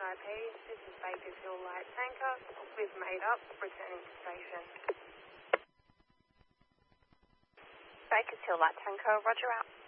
SIP, this is Bakers Hill Light Tanker with Made Up, returning to station. Bakers Hill Light Tanker, roger out.